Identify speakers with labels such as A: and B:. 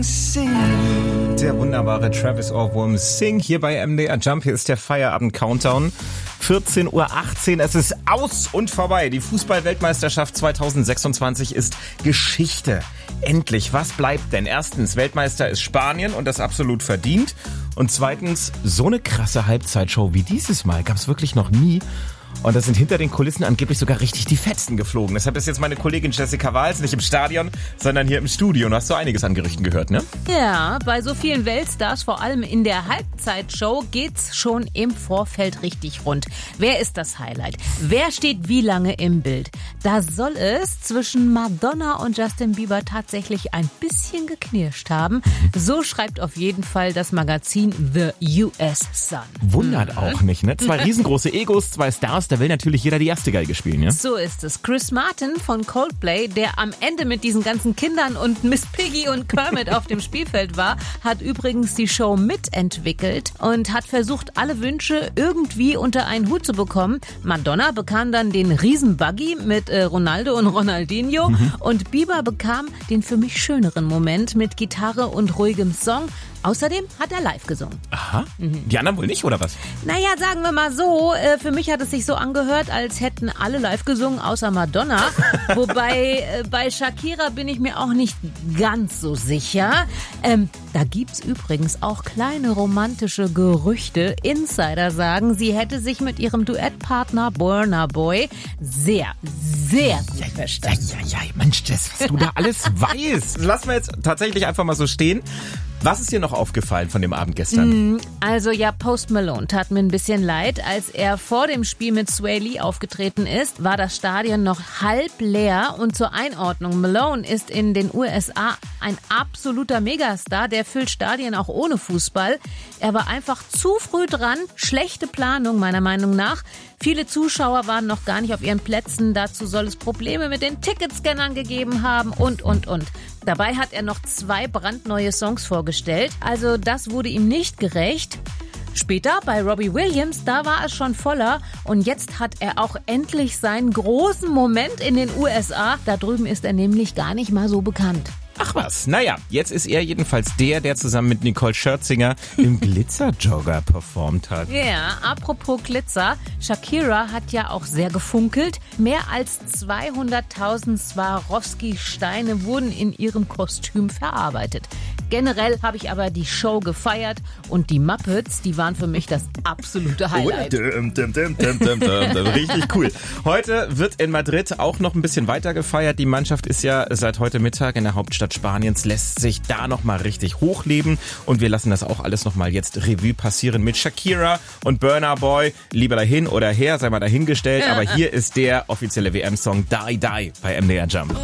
A: Der wunderbare Travis Ohrwurm Sing hier bei MDR Jump. Hier ist der Feierabend-Countdown. 14:18 Uhr. Es ist aus und vorbei. Die Fußball-Weltmeisterschaft 2026 ist Geschichte. Endlich, was bleibt denn? Erstens, Weltmeister ist Spanien und das absolut verdient. Und zweitens, so eine krasse Halbzeitshow wie dieses Mal gab es wirklich noch nie. Und da sind hinter den Kulissen angeblich sogar richtig die Fetzen geflogen. Deshalb ist jetzt meine Kollegin Jessica Wahls nicht im Stadion, sondern hier im Studio. Und hast du einiges an Gerüchten gehört, ne?
B: Ja, bei so vielen Weltstars, vor allem in der Halbzeitshow, geht's schon im Vorfeld richtig rund. Wer ist das Highlight? Wer steht wie lange im Bild? Da soll es zwischen Madonna und Justin Bieber tatsächlich ein bisschen geknirscht haben. So schreibt auf jeden Fall das Magazin The US Sun.
A: Wundert auch nicht, ne? Zwei riesengroße Egos, zwei Stars, da will natürlich jeder die erste Geige spielen, ja?
B: So ist es. Chris Martin von Coldplay, der am Ende mit diesen ganzen Kindern und Miss Piggy und Kermit auf dem Spielfeld war, hat übrigens die Show mitentwickelt und hat versucht, alle Wünsche irgendwie unter einen Hut zu bekommen. Madonna bekam dann den Riesenbuggy mit Ronaldo und Ronaldinho und Bieber bekam den für mich schöneren Moment mit Gitarre und ruhigem Song. Außerdem hat er live gesungen.
A: Aha. Die anderen wohl nicht, oder was?
B: Naja, sagen wir mal so, für mich hat es sich so angehört, als hätten alle live gesungen, außer Madonna. Wobei, bei Shakira bin ich mir auch nicht ganz so sicher. Da gibt's übrigens auch kleine romantische Gerüchte. Insider sagen, sie hätte sich mit ihrem Duettpartner Burna Boy sehr verstanden.
A: Ja, Mensch, Jess, was du da alles weißt. Lass mal jetzt tatsächlich einfach mal so stehen. Was ist dir noch aufgefallen von dem Abend gestern?
B: Also ja, Post Malone tat mir ein bisschen leid. Als er vor dem Spiel mit Swae Lee aufgetreten ist, war das Stadion noch halb leer. Und zur Einordnung, Malone ist in den USA ein absoluter Megastar. Der füllt Stadien auch ohne Fußball. Er war einfach zu früh dran. Schlechte Planung meiner Meinung nach. Viele Zuschauer waren noch gar nicht auf ihren Plätzen. Dazu soll es Probleme mit den Ticketscannern gegeben haben und. Dabei hat er noch 2 brandneue Songs vorgestellt. Also das wurde ihm nicht gerecht. Später bei Robbie Williams, da war es schon voller. Und jetzt hat er auch endlich seinen großen Moment in den USA. Da drüben ist er nämlich gar nicht mal so bekannt.
A: Ach was, naja, jetzt ist er jedenfalls der zusammen mit Nicole Scherzinger im Glitzerjogger performt hat.
B: Ja, apropos Glitzer, Shakira hat ja auch sehr gefunkelt. Mehr als 200.000 Swarovski-Steine wurden in ihrem Kostüm verarbeitet. Generell habe ich aber die Show gefeiert und die Muppets, die waren für mich das absolute Highlight.
A: Richtig cool. Heute wird in Madrid auch noch ein bisschen weiter gefeiert. Die Mannschaft ist ja seit heute Mittag in der Hauptstadt Spaniens, lässt sich da nochmal richtig hochleben. Und wir lassen das auch alles nochmal jetzt Revue passieren mit Shakira und Burna Boy. Lieber dahin oder her, sei mal dahingestellt. Aber hier ist der offizielle WM-Song Die Die bei MDR Jump.